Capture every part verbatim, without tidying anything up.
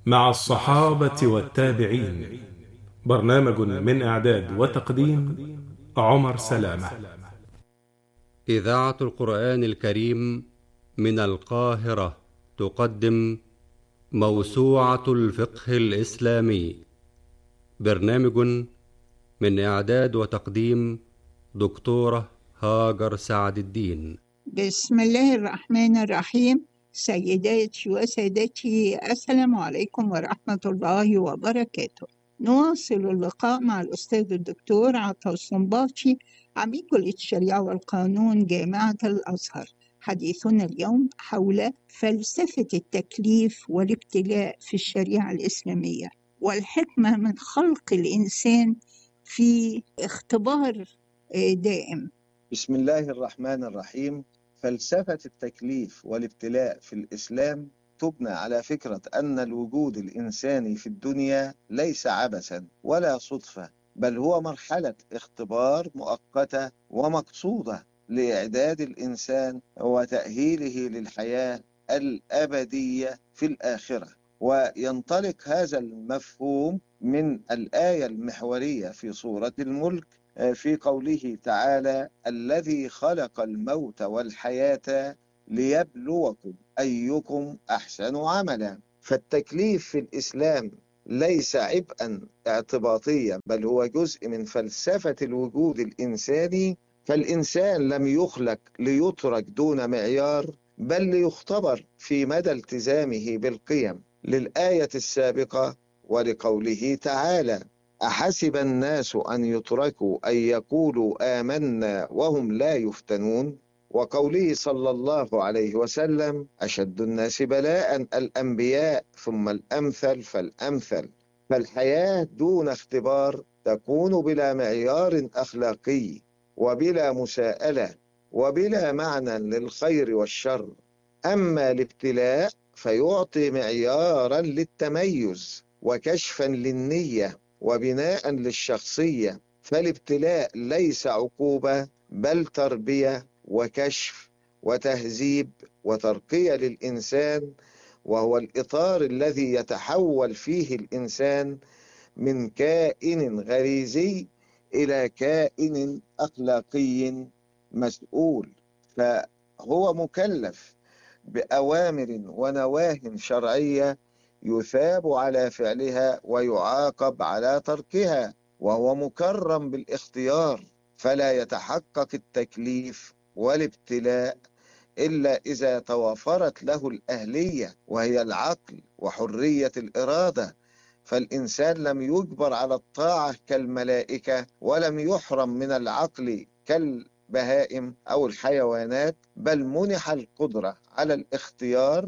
مع الصحابة والتابعين. برنامج من إعداد وتقديم عمر سلامة. إذاعة القرآن الكريم من القاهرة تقدم موسوعة الفقه الإسلامي. برنامج من إعداد وتقديم دكتورة هاجر سعد الدين. بسم الله الرحمن الرحيم. سيداتي وسادتي، السلام عليكم ورحمة الله وبركاته. نواصل اللقاء مع الأستاذ الدكتور عطا الصنباطي، عميد كلية الشريعة والقانون جامعة الأزهر. حديثنا اليوم حول فلسفة التكليف والابتلاء في الشريعة الإسلامية، والحكمة من خلق الإنسان في اختبار دائم. بسم الله الرحمن الرحيم. فلسفة التكليف والابتلاء في الإسلام تبنى على فكرة أن الوجود الإنساني في الدنيا ليس عبثا ولا صدفة، بل هو مرحلة اختبار مؤقتة ومقصودة لإعداد الإنسان وتأهيله للحياة الأبدية في الآخرة. وينطلق هذا المفهوم من الآية المحورية في سورة الملك في قوله تعالى: الذي خلق الموت والحياة ليبلوكم أيكم أحسن عملا. فالتكليف في الإسلام ليس عبئا اعتباطيا، بل هو جزء من فلسفة الوجود الإنساني. فالإنسان لم يخلق ليترك دون معيار، بل ليختبر في مدى التزامه بالقيم، للآية السابقة ولقوله تعالى: أحسب الناس أن يتركوا أن يقولوا آمنا وهم لا يفتنون، وقوله صلى الله عليه وسلم: أشد الناس بلاء الأنبياء ثم الأمثل فالأمثل. فالحياة دون اختبار تكون بلا معيار أخلاقي وبلا مساءلة وبلا معنى للخير والشر. أما الابتلاء فيعطي معيارا للتميز وكشفا للنية وبناء للشخصية. فالابتلاء ليس عقوبة، بل تربية وكشف وتهذيب وترقية للإنسان، وهو الإطار الذي يتحول فيه الإنسان من كائن غريزي إلى كائن أخلاقي مسؤول. فهو مكلف بأوامر ونواه شرعية يثاب على فعلها ويعاقب على تركها، وهو مكرم بالاختيار. فلا يتحقق التكليف والابتلاء إلا إذا توافرت له الأهلية، وهي العقل وحرية الإرادة. فالإنسان لم يجبر على الطاعة كالملائكة، ولم يحرم من العقل كالبهائم أو الحيوانات، بل منح القدرة على الاختيار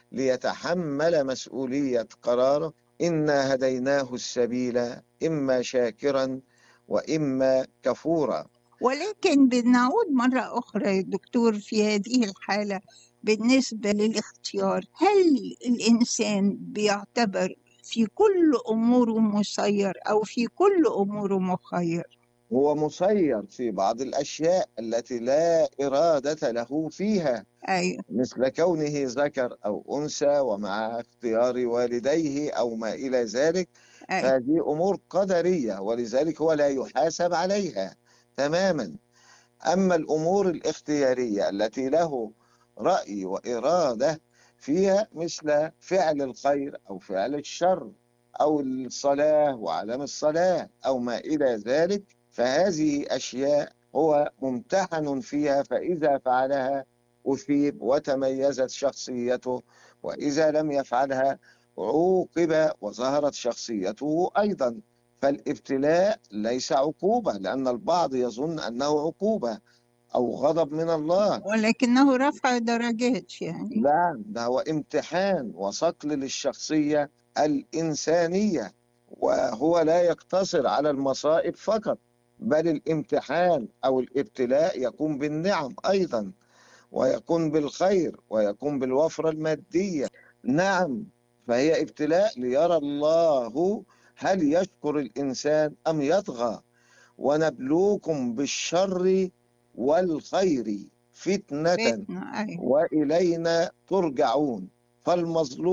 ليتحمل مسؤولية قراره. إنا هديناه السبيل إما شاكرا وإما كفورا. ولكن بنعود مرة أخرى يا دكتور في هذه الحالة بالنسبة للاختيار، هل الإنسان بيعتبر في كل أموره مسير أو في كل أموره مخير؟ هو مسير في بعض الأشياء التي لا إرادة له فيها، أيوة. مثل كونه ذكر أو أنثى ومع اختيار والديه أو ما إلى ذلك. أيوة. فهذه أمور قدرية، ولذلك هو لا يحاسب عليها تماما. أما الأمور الاختيارية التي له رأي وإرادة فيها، مثل فعل الخير أو فعل الشر أو الصلاة وعدم الصلاة أو ما إلى ذلك، فهذه أشياء هو ممتحن فيها، فإذا فعلها أثيب وتميزت شخصيته، وإذا لم يفعلها عوقب وظهرت شخصيته أيضا. فالابتلاء ليس عقوبة، لأن البعض يظن أنه عقوبة أو غضب من الله، ولكنه رفع درجات يعني. لا، ده هو امتحان وصقل للشخصية الإنسانية. وهو لا يقتصر على المصائب فقط، بل الامتحان أو الابتلاء يكون بالنعم أيضا، ويكون بالخير، ويكون بالوفرة المادية. نعم، فهي ابتلاء ليرى الله هل يشكر الإنسان أم يطغى. ونبلوكم بالشر والخير فتنة فتنة. أيوة. وإلينا ترجعون. فالمظلوم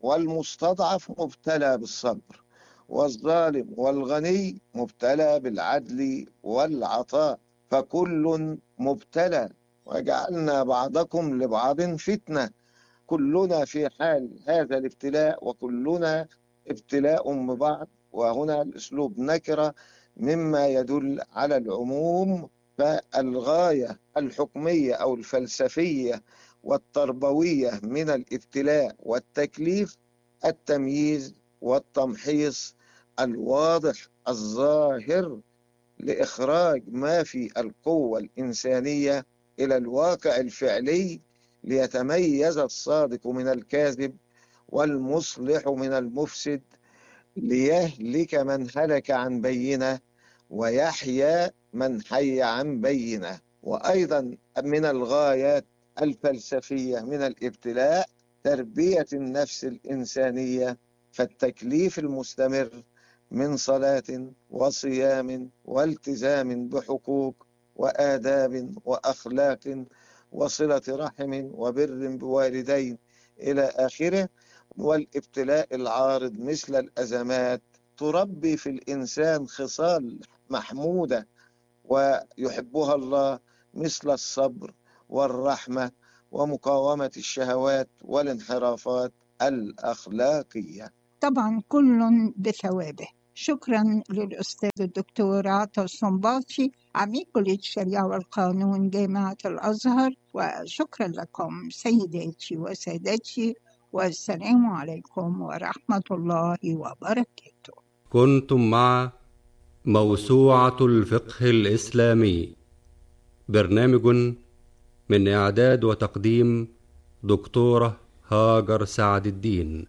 والمستضعف مبتلى بالصبر، والظالم والغني مبتلى بالعدل والعطاء، فكل مبتلى، وجعلنا بعضكم لبعض فتنة. كلنا في حال هذا الابتلاء، وكلنا ابتلاء ببعض. وهنا الأسلوب نكرة مما يدل على العموم. فالغاية الحكمية أو الفلسفية والتربوية من الابتلاء والتكليف التمييز والتمحيص الواضح الظاهر لإخراج ما في القوة الإنسانية إلى الواقع الفعلي، ليتميز الصادق من الكاذب والمصلح من المفسد، ليهلك من هلك عن بينة ويحيى من حي عن بينة. وأيضا من الغايات الفلسفية من الابتلاء تربية النفس الإنسانية، فالتكليف المستمر من صلاة وصيام والتزام بحقوق وآداب وأخلاق وصلة رحم وبر بوالدين إلى آخره. والابتلاء العارض مثل الأزمات تربي في الإنسان خصال محمودة ويحبها الله، مثل الصبر والرحمة ومقاومة الشهوات والانحرافات الأخلاقية. طبعا كل بثوابه. شكرا للأستاذ الدكتور عطا الصنباطي، عميد كلية الشريعة والقانون جامعة الأزهر، وشكرا لكم سيداتي وسادتي، والسلام عليكم ورحمة الله وبركاته. كنتم مع موسوعة الفقه الإسلامي، برنامج من إعداد وتقديم دكتورة هاجر سعد الدين.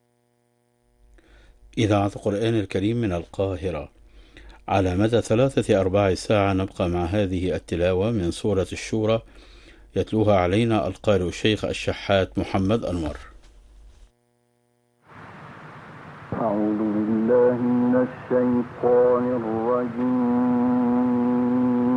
إذاعة القرآن الكريم من القاهرة. على مدى ثلاثة أرباع ساعة نبقى مع هذه التلاوة من سورة الشورى، يتلوها علينا القارئ الشيخ الشحات محمد أنور. أعوذ بالله من الشيطان الرجيم.